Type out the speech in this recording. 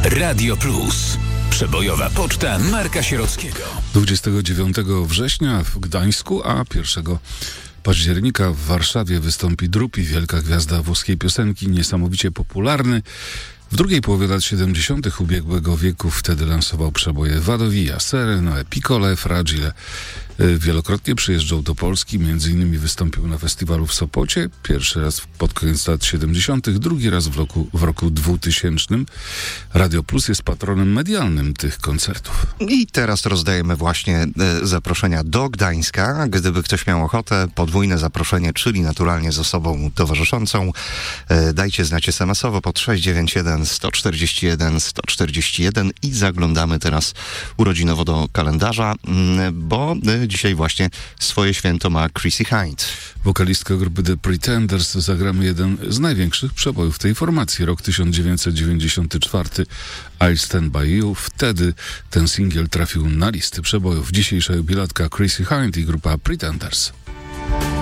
Radio Plus. Przebojowa poczta Marka Sierockiego. 29 września w Gdańsku, a 1 października w Warszawie wystąpi Drupi, wielka gwiazda włoskiej piosenki, niesamowicie popularny. W drugiej połowie lat 70. ubiegłego wieku wtedy lansował przeboje Vado Via, Sereno, Piccole, Fragile. Wielokrotnie przyjeżdżał do Polski, m.in. wystąpił na festiwalu w Sopocie, pierwszy raz pod koniec lat 70., drugi raz w roku 2000. Radio Plus jest patronem medialnym tych koncertów. I teraz rozdajemy właśnie zaproszenia do Gdańska. Gdyby ktoś miał ochotę, podwójne zaproszenie, czyli naturalnie z osobą towarzyszącą. Dajcie znać SMS-owo pod 691 141 141 i zaglądamy teraz urodzinowo do kalendarza, bo dzisiaj właśnie swoje święto ma Chrissie Hynde. Wokalistka grupy The Pretenders. Zagramy jeden z największych przebojów tej formacji. Rok 1994. I'll Stand By You. Wtedy ten singiel trafił na listy przebojów. Dzisiejsza jubilatka Chrissie Hynde i grupa Pretenders.